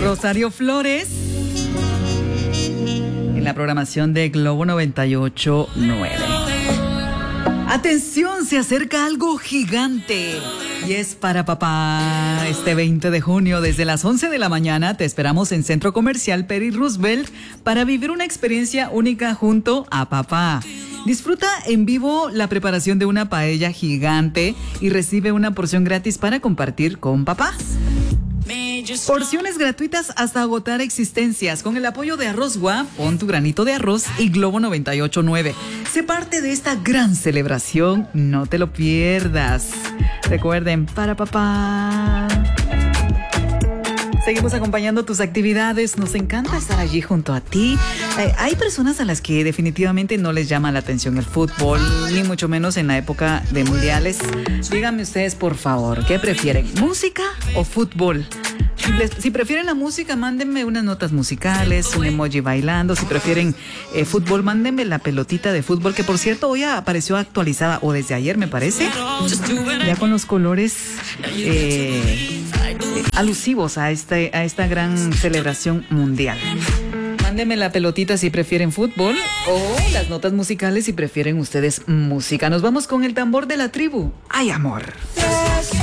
Rosario Flores en la programación de Globo 98.9. Atención, se acerca algo gigante y es para papá. Este 20 de junio desde las 11 de la mañana te esperamos en Centro Comercial Peri Roosevelt para vivir una experiencia única junto a papá. Disfruta en vivo la preparación de una paella gigante y recibe una porción gratis para compartir con papá. Porciones gratuitas hasta agotar existencias con el apoyo de Arrozgua, pon tu granito de arroz y Globo 98.9. Sé parte de esta gran celebración, no te lo pierdas. Recuerden, para papá. Seguimos acompañando tus actividades, nos encanta estar allí junto a ti. Hay personas a las que definitivamente no les llama la atención el fútbol, ni mucho menos en la época de mundiales. Díganme ustedes, por favor, ¿qué prefieren? ¿Música o fútbol? Si prefieren la música, mándenme unas notas musicales, un emoji bailando. Si prefieren fútbol, mándenme la pelotita de fútbol, que por cierto hoy apareció actualizada, o desde ayer me parece, ya con los colores alusivos a esta gran celebración mundial. Mándenme la pelotita si prefieren fútbol o las notas musicales si prefieren ustedes música. Nos vamos con el tambor de la tribu. ¡Ay, amor!